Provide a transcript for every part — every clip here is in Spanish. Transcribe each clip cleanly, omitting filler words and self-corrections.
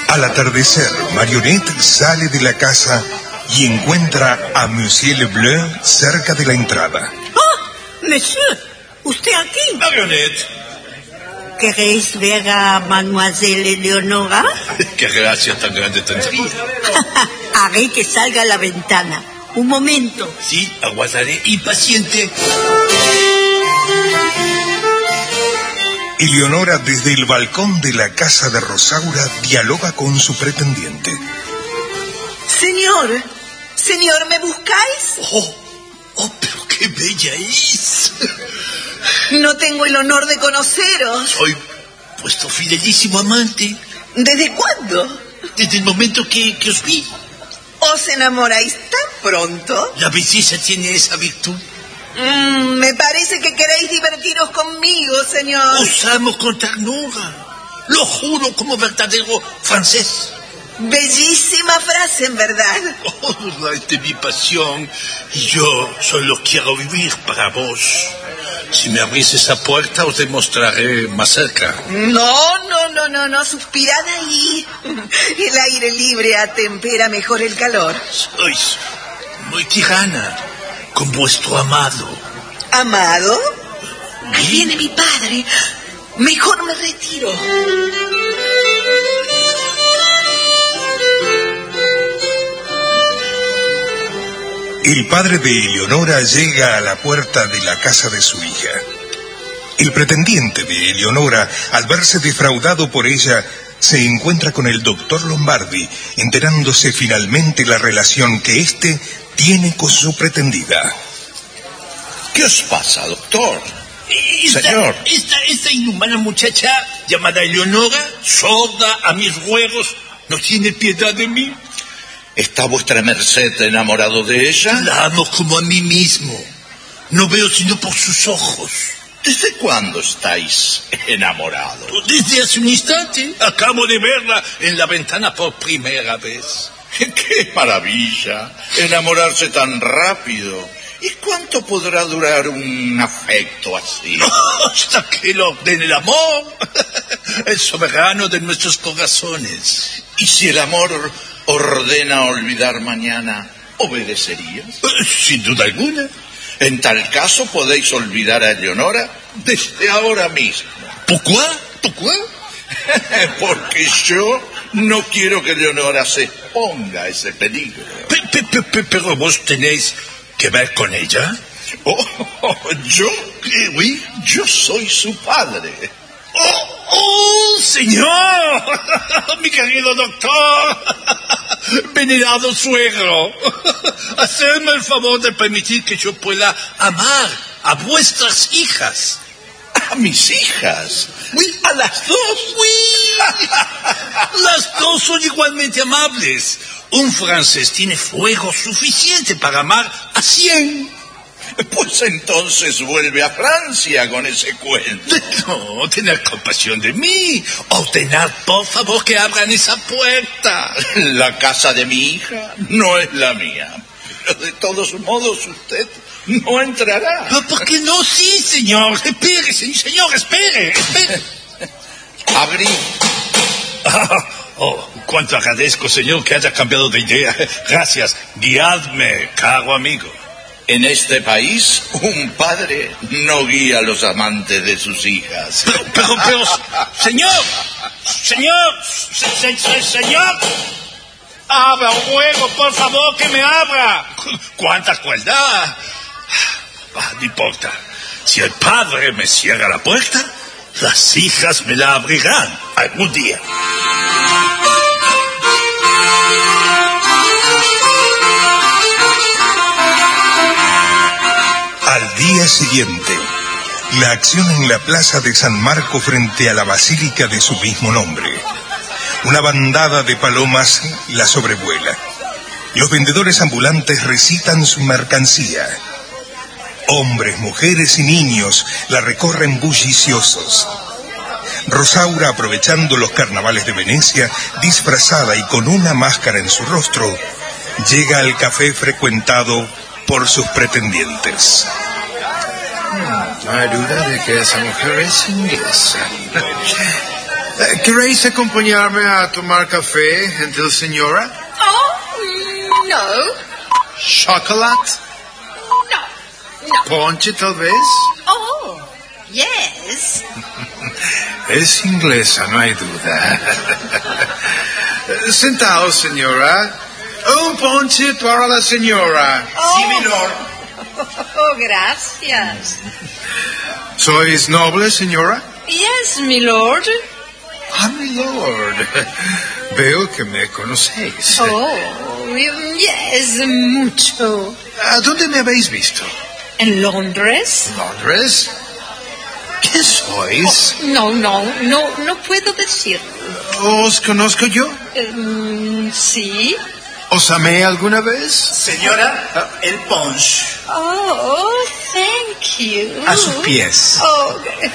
Al atardecer, Marionette sale de la casa y encuentra a Monsieur Leblanc cerca de la entrada. ¡Oh, monsieur! ¿Usted aquí? Marionette. ¿Queréis ver a Mademoiselle Eleonora? ¡Qué gracia tan grande tendría! Haré que salga a la ventana. Un momento. Sí, aguardaré impaciente. Eleonora, desde el balcón de la casa de Rosaura, dialoga con su pretendiente. Señor, ¿me buscáis? Oh, pero qué bella es. No tengo el honor de conoceros. Soy vuestro fidelísimo amante. ¿Desde cuándo? Desde el momento que os vi. ¿Os enamoráis tan pronto? La belleza tiene esa virtud. Me parece que queréis divertiros conmigo, señor. Os amo con ternura. Lo juro como verdadero francés. Bellísima frase, en verdad. Oh, es de mi pasión. Y yo solo quiero vivir para vos. Si me abrís esa puerta, os demostraré más cerca. No, suspirad ahí. El aire libre atempera mejor el calor. Sois muy tirana con vuestro amado. ¿Amado? ¿Sí? Ahí viene mi padre. Mejor me retiro. El padre de Eleonora llega a la puerta de la casa de su hija. El pretendiente de Eleonora, al verse defraudado por ella, se encuentra con el doctor Lombardi, enterándose finalmente la relación que éste tiene con su pretendida. ¿Qué os pasa, doctor? Señor. Esta inhumana muchacha llamada Eleonora, sorda a mis ruegos, no tiene piedad de mí. ¿Está vuestra merced enamorado de ella? La amo como a mí mismo. No veo sino por sus ojos. ¿Desde cuándo estáis enamorados? Desde hace un instante. Acabo de verla en la ventana por primera vez. ¡Qué maravilla! Enamorarse tan rápido. ¿Y cuánto podrá durar un afecto así? Hasta que lo ordene el amor. El soberano de nuestros corazones. ¿Y si el amor ordena olvidar mañana, obedecerías? Sin duda alguna. En tal caso podéis olvidar a Eleonora desde ahora mismo. ¿Pourquoi? ¿Pourquoi? Porque yo no quiero que Eleonora se exponga a ese peligro. Pero vos tenéis que ver con ella. ¿Yo? Oui, yo soy su padre. ¡Oh, señor! Mi querido doctor, venerado suegro, hacedme el favor de permitir que yo pueda amar a vuestras hijas. ¿A mis hijas? Oui. ¿A las dos? Oui. Las dos son igualmente amables. Un francés tiene fuego suficiente para amar a 100. Pues entonces vuelve a Francia con ese cuento. No, tened compasión de mí. Ordenad, por favor, que abran esa puerta. La casa de mi hija no es la mía. Pero de todos modos usted no entrará. ¿Por qué no? Sí, señor. Espere, señor, espere. Abrí. Cuánto agradezco, señor, que haya cambiado de idea. Gracias. Guiadme, caro amigo. En este país, un padre no guía a los amantes de sus hijas. Pero, señor. Abra, ruego, por favor, que me abra. ¡Cuánta crueldad! No importa. Si el padre me cierra la puerta, las hijas me la abrirán algún día. Al día siguiente, la acción en la plaza de San Marco frente a la basílica de su mismo nombre. Una bandada de palomas la sobrevuela. Los vendedores ambulantes recitan su mercancía. Hombres, mujeres y niños la recorren bulliciosos. Rosaura, aprovechando los carnavales de Venecia, disfrazada y con una máscara en su rostro, llega al café frecuentado por sus pretendientes. No hay duda de que esa mujer es inglesa. ¿Queréis acompañarme a tomar café, gentil señora? Oh, no. ¿Chocolate? No. ¿Ponche, tal vez? Oh, yes. Es inglesa, no hay duda. Sentaos, señora. Un ponche para la señora. Oh. Sí, milord. Oh, gracias. ¿Sois noble, señora? Yes, my lord. Ah, milord. Veo que me conocéis. Oh, yes, mucho. ¿A dónde me habéis visto? ¿En Londres? ¿Londres? ¿Qué sois? No puedo decirlo. ¿Os conozco yo? Sí. ¿Os amé alguna vez? Señora, el punch. Oh, thank you. A sus pies. Oh,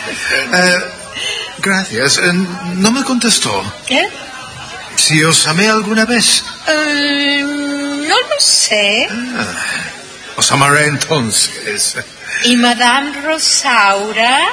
Gracias. No me contestó. ¿qué? Si os amé alguna vez. No lo sé. Os amaré entonces. ¿Y Madame Rosaura?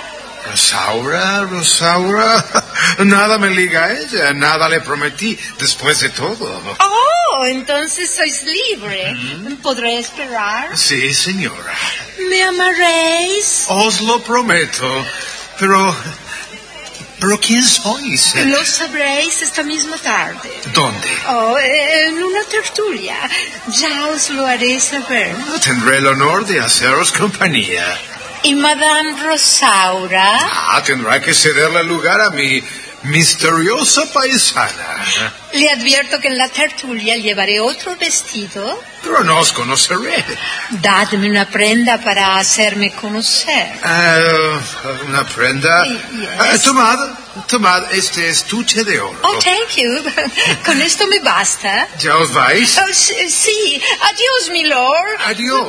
Rosaura. Nada me liga a ella, nada le prometí, después de todo. Oh, entonces sois libre. ¿Podré esperar? Sí, señora. ¿Me amaréis? Os lo prometo. Pero ¿quién sois? Lo sabréis esta misma tarde. ¿Dónde? Oh, en una tertulia. Ya os lo haré saber. Tendré el honor de haceros compañía. ¿Y Madame Rosaura? Tendrá que cederle lugar a mi misteriosa paisana. Le advierto que en la tertulia llevaré otro vestido. Pero no os conoceré. Dadme una prenda para hacerme conocer. Una prenda. Yes. Tomad este estuche de oro. Oh, thank you. Con esto me basta. ¿Ya os vais? Oh, sí. Adiós, mi lord. Adiós.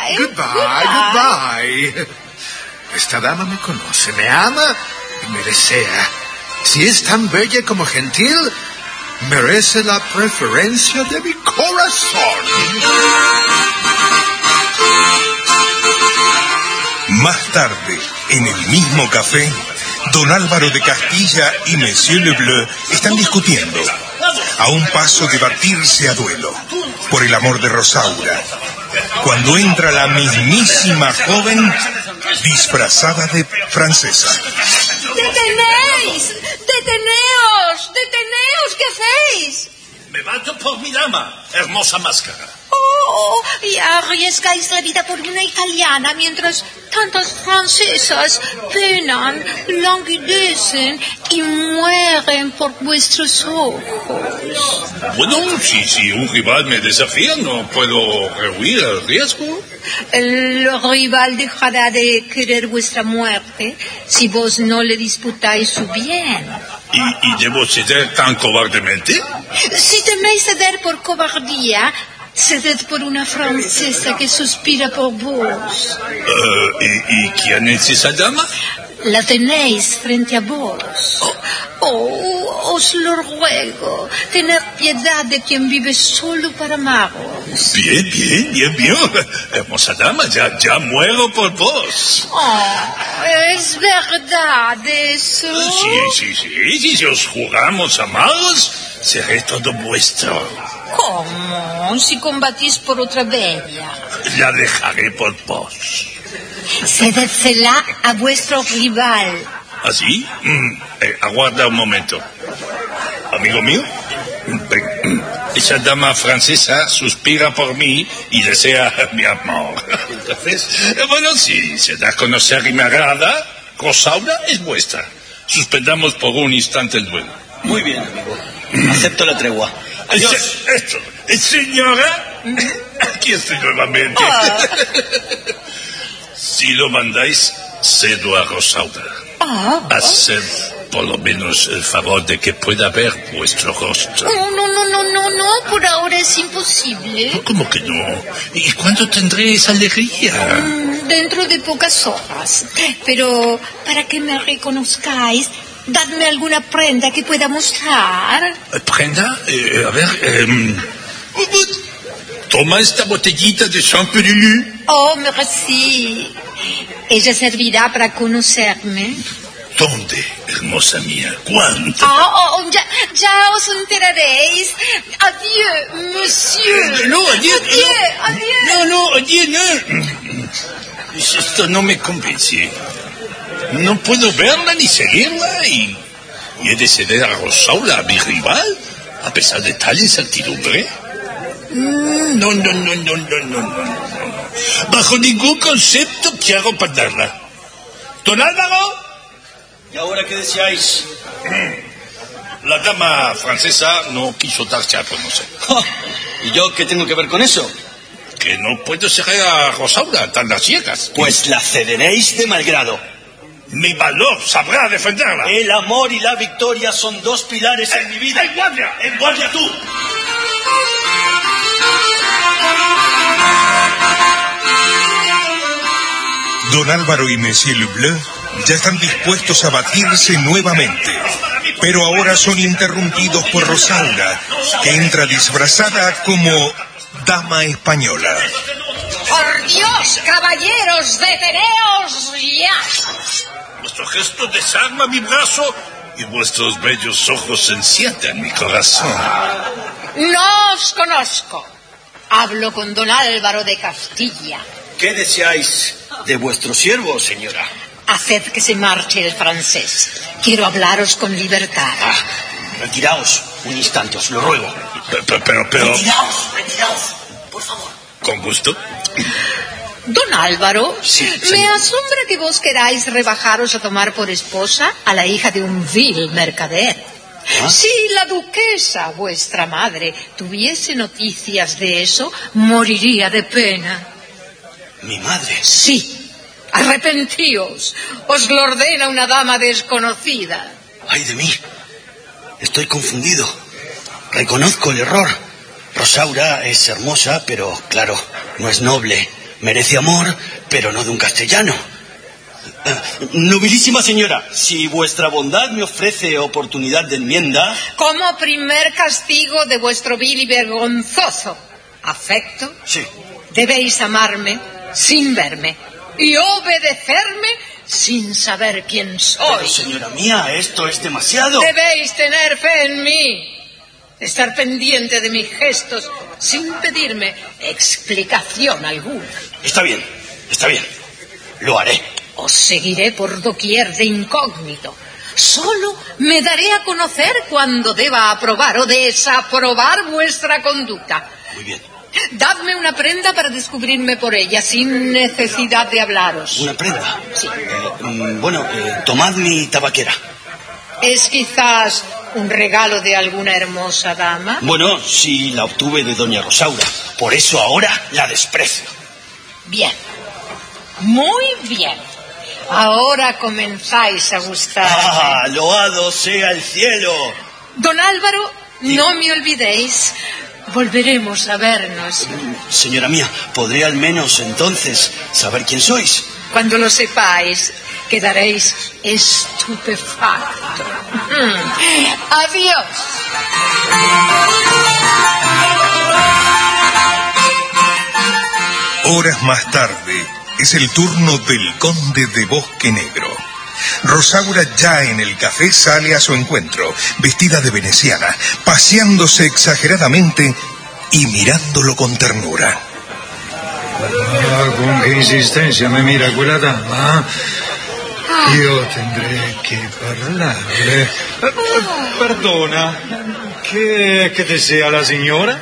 Goodbye. Esta dama me conoce, me ama y me desea. Si es tan bella como gentil, merece la preferencia de mi corazón. Más tarde, en el mismo café, don Álvaro de Castilla y Monsieur Lebleu están discutiendo, a un paso de batirse a duelo, por el amor de Rosaura, cuando entra la mismísima joven disfrazada de francesa. ¡Detenéis! ¡Deteneos! ¿Qué hacéis? Me mato por mi dama, hermosa máscara. Oh, y arriesgáis la vida por una italiana mientras tantas francesas penan, languidecen y mueren por vuestros ojos. Bueno, si un rival me desafía, no puedo rehuir el riesgo. El rival dejará de querer vuestra muerte si vos no le disputáis su bien. ¿Y debo ceder tan cobardemente? Si teméis ceder por cobardía, ceded por una francesa que suspira por vos. ¿Y quién es esa dama? La tenéis frente a vos. Oh, os lo ruego, tened piedad de quien vive solo para amaros. Bien. Hermosa dama, ya muero por vos. Oh, ¿es verdad eso? Sí, si os juramos amaros, seré todo vuestro. ¿Cómo? Si combatís por otra bella. La dejaré por vos. Cédedsela a vuestro rival. ¿Así? Aguarda un momento. Amigo mío, esa dama francesa suspira por mí y desea mi amor. Entonces, bueno, si se da a conocer y me agrada, Rosaura es vuestra. Suspendamos por un instante el duelo. Muy bien, amigo. Acepto la tregua. Adiós. Esto. Señora, aquí estoy nuevamente. Si lo mandáis, cedo a Rosaura. Haced por lo menos el favor de que pueda ver vuestro rostro. No, por ahora es imposible. ¿Cómo que no? ¿Y cuándo tendré esa alegría? Dentro de pocas horas. Pero para que me reconozcáis, dadme alguna prenda que pueda mostrar. ¿Prenda? A ver, toma esta botellita de Champigny. Oh, merci. Ella servirá para conocerme. ¿Dónde, hermosa mía? ¿Cuándo? Ya os enteraréis. Adieu, monsieur. No, adiós. Adieu. No, adiós, no. Esto no me convence. No puedo verla ni seguirla y he de ceder a Rosaura, a mi rival, a pesar de tal incertidumbre. No. Bajo ningún concepto quiero perderla. ¿Don Álvaro? ¿Y ahora qué deseáis? La dama francesa no quiso darse a conocer. ¿Y yo qué tengo que ver con eso? Que no puedo seguir a Rosaura tan las ciegas. Pues la cederéis de mal grado. Mi valor sabrá defenderla. El amor y la victoria son dos pilares en mi vida. ¡En guardia! ¡En guardia tú! Don Álvaro y Monsieur Lebleu ya están dispuestos a batirse nuevamente, pero ahora son interrumpidos por Rosaura, que entra disfrazada como dama española. ¡Por Dios, caballeros, deteneos ya! Vuestro gesto desarma mi brazo y vuestros bellos ojos encienden mi corazón. No os conozco. Hablo con don Álvaro de Castilla. ¿Qué deseáis de vuestro siervo, señora? Haced que se marche el francés. Quiero hablaros con libertad. Retiraos un instante, os lo ruego. Pero... Retiraos, por favor. Con gusto. Don Álvaro, Sí, me asombra que vos queráis rebajaros a tomar por esposa a la hija de un vil mercader. Si la duquesa, vuestra madre, tuviese noticias de eso, moriría de pena. ¿Mi madre? Sí, arrepentíos. Os lo ordena una dama desconocida. ¡Ay de mí! Estoy confundido. Reconozco el error. Rosaura es hermosa, pero, claro, no es noble. Merece amor, pero no de un castellano. Nobilísima señora, si vuestra bondad me ofrece oportunidad de enmienda... Como primer castigo de vuestro vil y vergonzoso afecto, Sí. debéis amarme sin verme y obedecerme sin saber quién soy. Pero, señora mía, esto es demasiado. Debéis tener fe en mí, estar pendiente de mis gestos sin pedirme explicación alguna. Está bien. Lo haré. Os seguiré por doquier de incógnito. Solo me daré a conocer cuando deba aprobar o desaprobar vuestra conducta. Muy bien. Dadme una prenda para descubrirme por ella, sin necesidad de hablaros. ¿Una prenda? Sí. Tomad mi tabaquera. ¿Es quizás un regalo de alguna hermosa dama? Bueno, sí, la obtuve de doña Rosaura. Por eso ahora la desprecio. Bien. Muy bien. Ahora comenzáis a gustar. ¡Loado sea el cielo! Don Álvaro, no me olvidéis. Volveremos a vernos. Señora mía, ¿podré al menos entonces saber quién sois? Cuando lo sepáis, quedaréis estupefacto. Adiós. Horas más tarde, es el turno del conde de Bosque Negro. Rosaura, ya en el café, sale a su encuentro, vestida de veneciana, paseándose exageradamente y mirándolo con ternura. Con qué insistencia me mira quella dama. Io tendré que parlarle. Perdona, ¿qué desea la señora?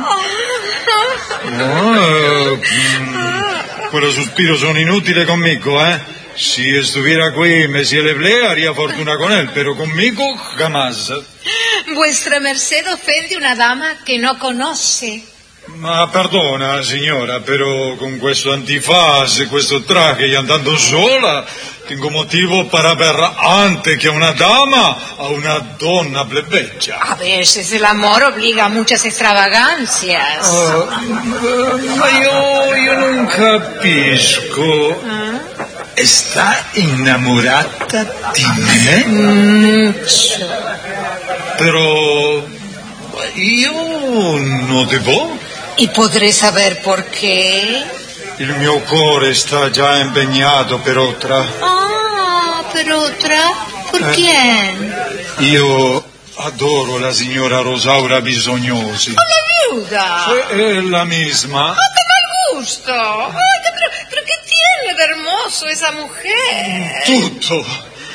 Quei suspiros son inútiles conmigo, Si estuviera aquí Monsieur Lebleu, haría fortuna con él, pero conmigo jamás. Vuestra merced ofende una dama que no conoce. Ma perdona, signora, pero con questo antifaz e questo traje y andando sola, tengo motivo para ver antes que a una dama, a una donna plebeggia. A veces el amor obliga a muchas extravagancias. Ma io non capisco. ¿Está enamorada de me? Mucho. Pero io no devo. ¿Y podré saber por qué? Il mio cuore sta già impegnato per otra. ¿Per otra? ¿Por quién? Io adoro la signora Rosaura Bisognosi. La viuda. Es la misma. ¡Qué mal gusto! Ay, pero ¿qué tiene de hermoso esa mujer? Tutto.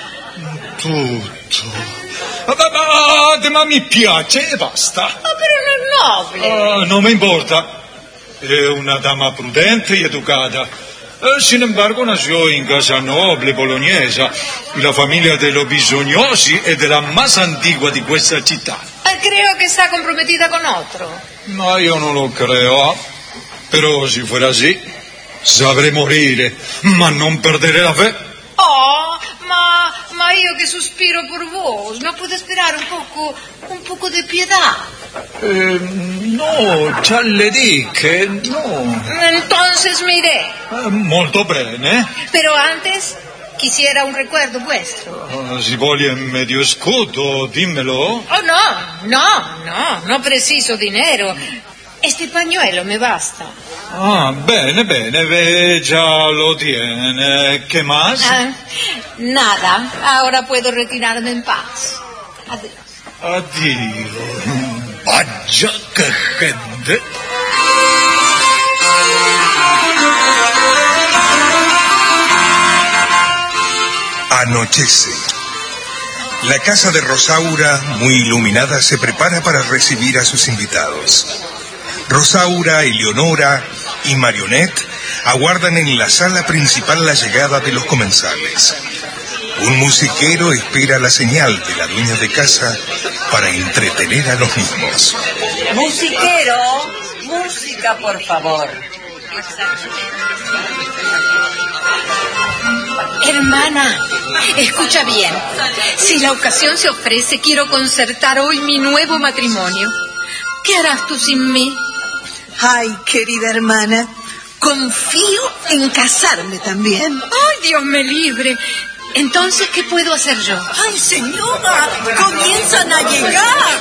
Ma mi piace e basta. Pero no es noble. Non mi importa. È una dama prudente y educada. Sin embargo, nació en casa noble bolognesa y la familia de los Bisognosi es de la más antigua de questa città. Creo que está comprometida con otro. No, io non lo creo. Pero si fuera así, sabré morir, ma non perdere la fe. Oh, ma io che sospiro por vos, ¿no puedo esperar un poco de piedad? No, già le dico, no. Entonces me iré. Molto bene. Pero antes quisiera un recuerdo vuestro. Si vuole medio scudo, dimmelo. Oh, no preciso dinero. Este pañuelo me basta. Bene, già lo tiene. ¿Qué más? Nada, ahora puedo retirarme en paz. Adiós. Addio. Vaya che gente. Anochece. La casa de Rosaura, muy iluminada, se prepara para recibir a sus invitados. Rosaura, Eleonora y Marionette aguardan en la sala principal la llegada de los comensales. Un musiquero espera la señal de la dueña de casa para entretener a los mismos. Musiquero, música, por favor. Hermana, escucha bien. Si la ocasión se ofrece, quiero concertar hoy mi nuevo matrimonio. ¿Qué harás tú sin mí? Ay, querida hermana, confío en casarme también. ¡Ay, Dios me libre! Entonces, ¿qué puedo hacer yo? ¡Ay, señora! ¡Comienzan a llegar!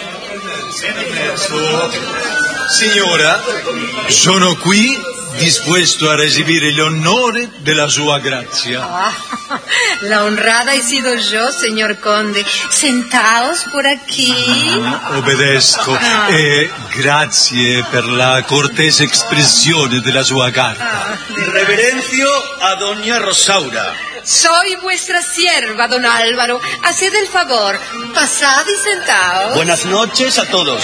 Signora, sono qui dispuesto a recibir el honor de la sua grazia. La honrada he sido yo, señor conde. Sentaos por aquí. Obbedisco. Grazie per la cortese espressione della sua carta. Reverencio a doña Rosaura. Soy vuestra sierva, don Álvaro. Haced el favor, pasad y sentaos. Buenas noches a todos.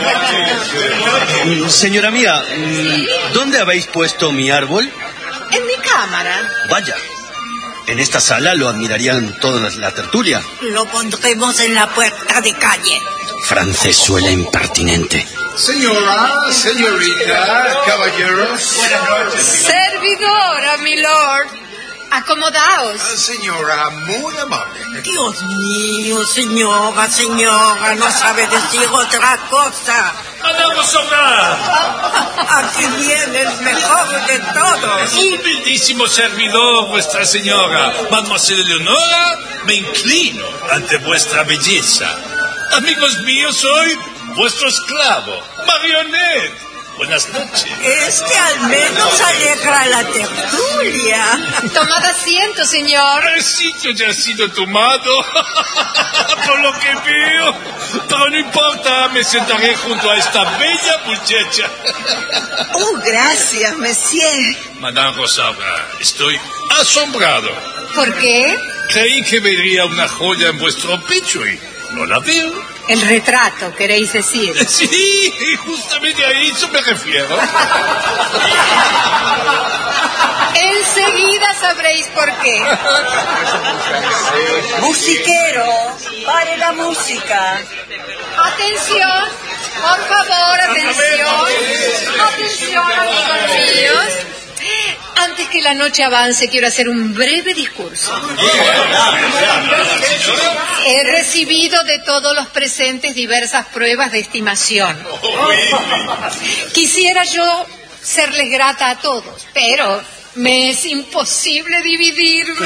Señora mía, ¿dónde habéis puesto mi árbol? En mi cámara. Vaya, en esta sala lo admirarían toda la tertulia. Lo pondremos en la puerta de calle. Francesuela impertinente. Señora, señorita, caballeros. Buenas noches. Servidora, mi lord. Acomodaos. Señora, muy amable. Dios mío, señora, no sabe decir otra cosa. ¡Andamos a hablar! Aquí viene el mejor de todos. Humildísimo servidor, vuestra señora. Mademoiselle Eleonora, me inclino ante vuestra belleza. Amigos míos, soy vuestro esclavo, Marionette. Buenas noches. Al menos alegra la tertulia. Tomad asiento, señor. El sitio ya ha sido tomado, por lo que veo. Pero no importa, me sentaré junto a esta bella muchacha. Oh, gracias, monsieur. Madame Rosaura, estoy asombrado. ¿Por qué? Creí que vería una joya en vuestro pecho y no la veo. El retrato, queréis decir. Sí, justamente a eso me refiero. Enseguida sabréis por qué. Musiquero, pare la música. Atención, por favor, atención. Atención, amigos míos. Antes que la noche avance, quiero hacer un breve discurso. He recibido de todos los presentes diversas pruebas de estimación. Quisiera yo serles grata a todos, pero me es imposible dividirme.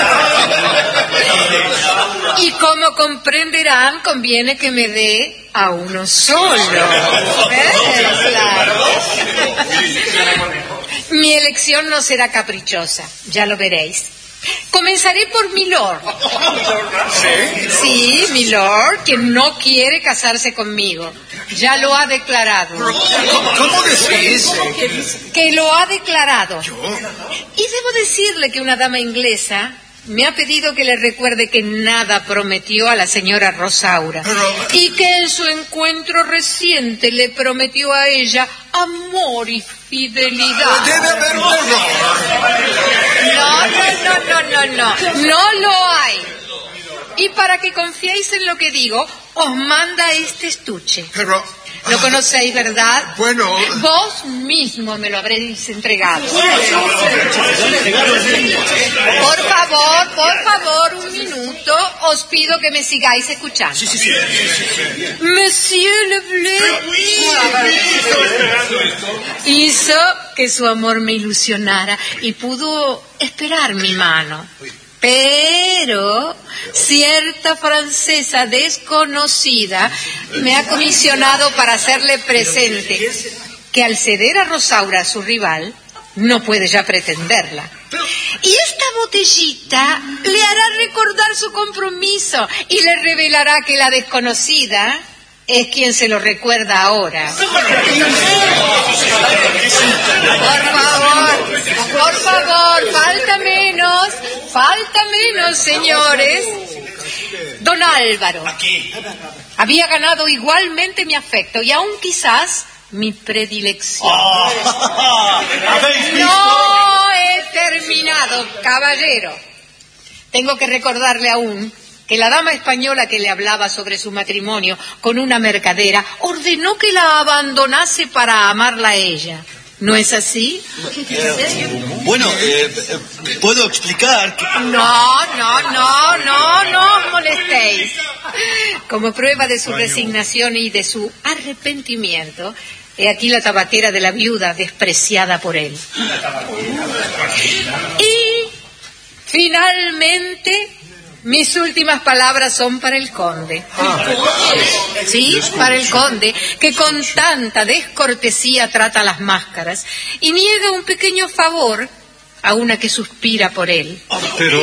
Y como comprenderán, conviene que me dé a uno solo. Claro. Mi elección no será caprichosa, ya lo veréis. Comenzaré por Milord. Sí, Milord, que no quiere casarse conmigo. Ya lo ha declarado. ¿Cómo decís? Que lo ha declarado. Y debo decirle que una dama inglesa me ha pedido que le recuerde que nada prometió a la señora Rosaura y que en su encuentro reciente le prometió a ella amor y fidelidad. Debe haber un error. No lo hay. Y para que confiéis en lo que digo, os manda este estuche. Pero... Lo conocéis, ¿verdad? Bueno... Vos mismo me lo habréis entregado. Por favor, un minuto. Os pido que me sigáis escuchando. Sí. Monsieur Leblé hizo que su amor me ilusionara y pudo esperar mi mano. Pero cierta francesa desconocida me ha comisionado para hacerle presente que al ceder a Rosaura, su rival, no puede ya pretenderla. Y esta botellita le hará recordar su compromiso y le revelará que la desconocida es quien se lo recuerda ahora. Por favor, falta menos, señores. Don Álvaro había ganado igualmente mi afecto y aún quizás mi predilección. No he terminado, caballero. Tengo que recordarle aún que la dama española que le hablaba sobre su matrimonio con una mercadera ordenó que la abandonase para amarla a ella. ¿No es así? Bueno, puedo explicar que... No os molestéis. Como prueba de su resignación y de su arrepentimiento, he aquí la tabacera de la viuda despreciada por él. Y finalmente... mis últimas palabras son para el conde. Sí, para el conde, que con tanta descortesía trata las máscaras y niega un pequeño favor a una que suspira por él. Pero...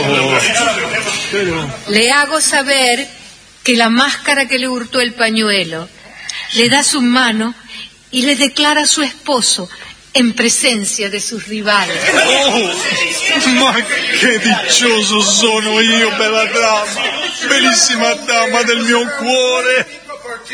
Le hago saber que la máscara que le hurtó el pañuelo le da su mano y le declara a su esposo en presencia de sus rivales. Ma che dichoso sono io, bella dama, bellissima dama del mio cuore.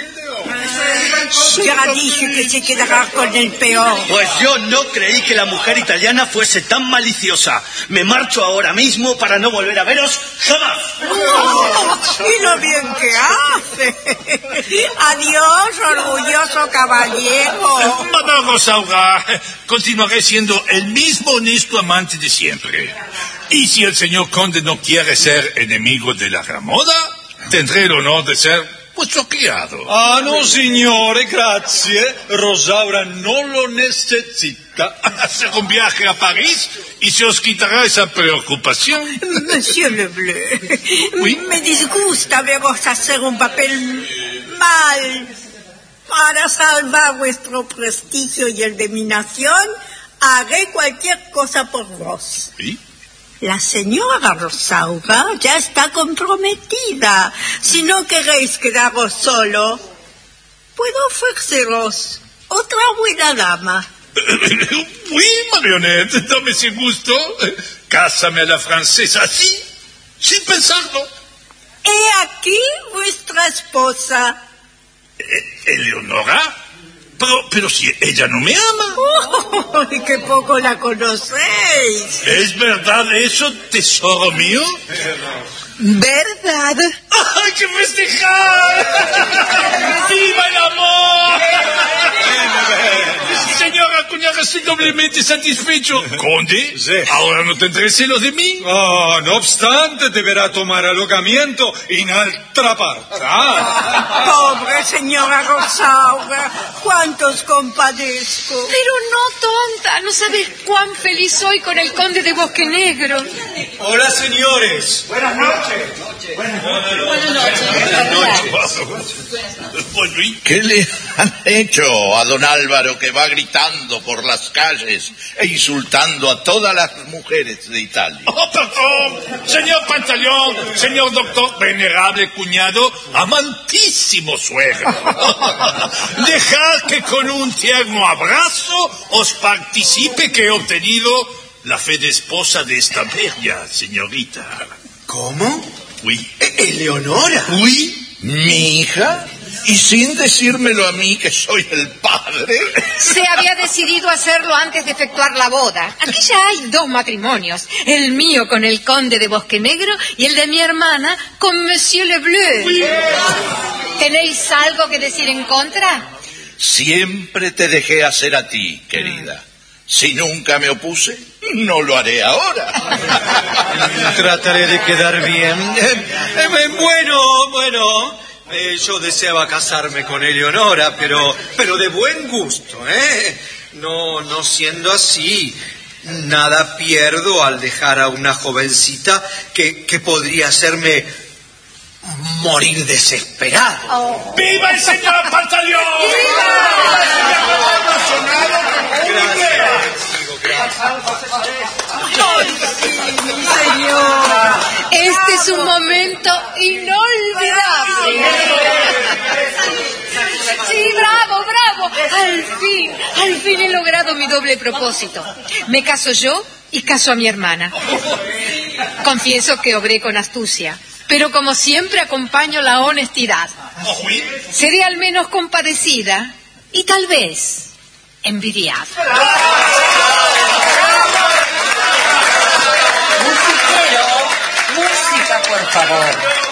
Ya dije que se quedará con el peor. Pues yo no creí que la mujer italiana fuese tan maliciosa. Me marcho ahora mismo para no volver a veros jamás. Y lo bien que hace. Adiós, orgulloso caballero. Madame Rosaura, continuaré siendo el mismo honesto amante de siempre. Y si el señor conde no quiere ser enemigo de la gran moda, tendré el honor de ser vuestro criado. Ah, no, signore, grazie. Rosaura no lo necesita. Hacer un viaje a París y se os quitará esa preocupación. Monsieur Leblé, Oui. me disgusta veros hacer un papel mal. Para salvar vuestro prestigio y el de mi nación, haré cualquier cosa por vos. ¿Sí? La señora Rosaura ya está comprometida. Si no queréis quedaros solo, puedo ofreceros otra buena dama. Oui, Marionette, dame ese gusto. Cásame a la francesa así, sin pensarlo. He aquí vuestra esposa. ¿Eleonora? Pero si ella no me ama. ¡Oh, qué poco la conocéis! ¿Es verdad eso, tesoro mío? ¿Verdad? ¡Ay, que festejar! ¡Viva el amor! Señora Cuñada, estoy doblemente satisfecho. Conde, Sí. ¿ahora no tendré celos de mí? Ah, no obstante, deberá tomar alojamiento en altra parte. Pobre señora Rosaura, cuántos compadezco. Pero no, tonta, no sabes cuán feliz soy con el conde de Bosque Negro. Hola, señores. Buenas noches. ¿Qué le han hecho a don Álvaro, que va gritando por las calles e insultando a todas las mujeres de Italia? Oh, perdón, señor Pantaleón, señor doctor, venerable cuñado, amantísimo suegro. Dejad que con un tierno abrazo os participe que he obtenido la fe de esposa de esta bella señorita. ¿Cómo? Oui. ¿Eleonora? ¿Uy? ¿Mi hija? ¿Y sin decírmelo a mí, que soy el padre? Se había decidido hacerlo antes de efectuar la boda. Aquí ya hay 2 matrimonios. El mío con el conde de Bosque Negro y el de mi hermana con Monsieur Le Bleu. ¿Tenéis algo que decir en contra? Siempre te dejé hacer a ti, querida. Si nunca me opuse, no lo haré ahora. Trataré de quedar bien. Bueno, yo deseaba casarme con Eleonora, pero de buen gusto, ¿eh? No siendo así, nada pierdo al dejar a una jovencita que podría hacerme morir desesperado. Oh. ¡Viva el señor Pantaleón! Señor, este es un momento inolvidable. Sí, bravo. Al fin he logrado mi doble propósito. Me caso yo y caso a mi hermana. Confieso que obré con astucia, pero como siempre acompaño la honestidad. Seré al menos compadecida y tal vez envidiada. Música, por favor.